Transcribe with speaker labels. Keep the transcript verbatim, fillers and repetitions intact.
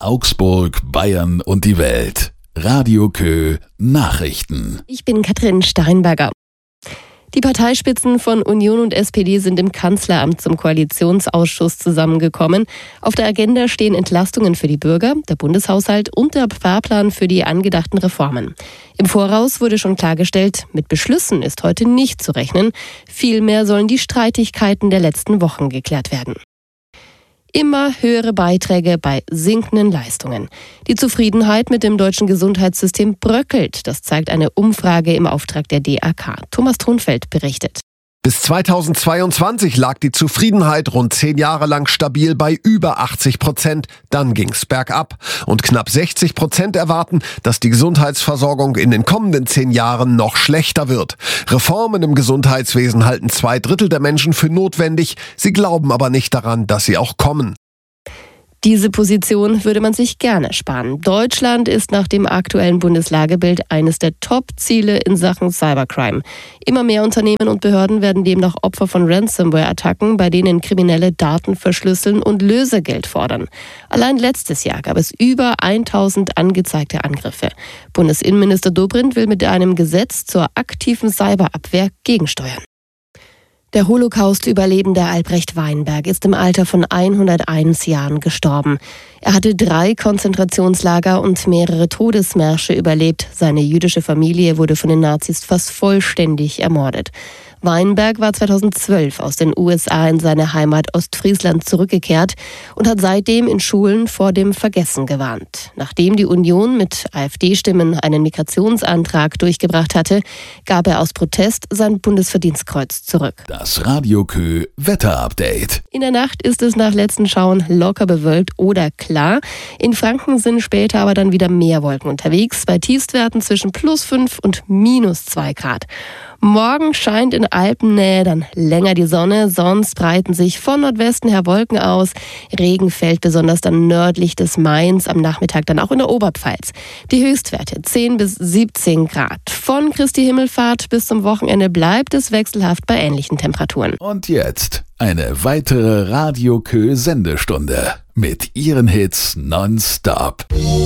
Speaker 1: Augsburg, Bayern und die Welt. Radio Kö Nachrichten.
Speaker 2: Ich bin Katrin Steinberger. Die Parteispitzen von Union und S P D sind im Kanzleramt zum Koalitionsausschuss zusammengekommen. Auf der Agenda stehen Entlastungen für die Bürger, der Bundeshaushalt und der Fahrplan für die angedachten Reformen. Im Voraus wurde schon klargestellt, mit Beschlüssen ist heute nicht zu rechnen. Vielmehr sollen die Streitigkeiten der letzten Wochen geklärt werden. Immer höhere Beiträge bei sinkenden Leistungen. Die Zufriedenheit mit dem deutschen Gesundheitssystem bröckelt. Das zeigt eine Umfrage im Auftrag der D A K. Thomas Thonfeld berichtet.
Speaker 3: Bis zweitausendzweiundzwanzig lag die Zufriedenheit rund zehn Jahre lang stabil bei über achtzig Prozent. Dann ging's bergab. Und knapp sechzig Prozent erwarten, dass die Gesundheitsversorgung in den kommenden zehn Jahren noch schlechter wird. Reformen im Gesundheitswesen halten zwei Drittel der Menschen für notwendig. Sie glauben aber nicht daran, dass sie auch kommen.
Speaker 2: Diese Position würde man sich gerne sparen. Deutschland ist nach dem aktuellen Bundeslagebild eines der Top-Ziele in Sachen Cybercrime. Immer mehr Unternehmen und Behörden werden demnach Opfer von Ransomware-Attacken, bei denen Kriminelle Daten verschlüsseln und Lösegeld fordern. Allein letztes Jahr gab es über tausend angezeigte Angriffe. Bundesinnenminister Dobrindt will mit einem Gesetz zur aktiven Cyberabwehr gegensteuern. Der Holocaust-Überlebende Albrecht Weinberg ist im Alter von hunderteins Jahren gestorben. Er hatte drei Konzentrationslager und mehrere Todesmärsche überlebt. Seine jüdische Familie wurde von den Nazis fast vollständig ermordet. Weinberg war zweitausendzwölf aus den U S A in seine Heimat Ostfriesland zurückgekehrt und hat seitdem in Schulen vor dem Vergessen gewarnt. Nachdem die Union mit AfD-Stimmen einen Migrationsantrag durchgebracht hatte, gab er aus Protest sein Bundesverdienstkreuz zurück.
Speaker 1: Das Radio Kö Wetterupdate.
Speaker 2: In der Nacht ist es nach letzten Schauen locker bewölkt oder klar. In Franken sind später aber dann wieder mehr Wolken unterwegs, bei Tiefstwerten zwischen plus fünf und minus zwei Grad. Morgen scheint in Alpennähe dann länger die Sonne, sonst breiten sich von Nordwesten her Wolken aus. Regen fällt besonders dann nördlich des Mains, am Nachmittag dann auch in der Oberpfalz. Die Höchstwerte zehn bis siebzehn Grad. Von Christi Himmelfahrt bis zum Wochenende bleibt es wechselhaft bei ähnlichen Temperaturen.
Speaker 1: Und jetzt eine weitere Radio Kö Sendestunde mit ihren Hits nonstop.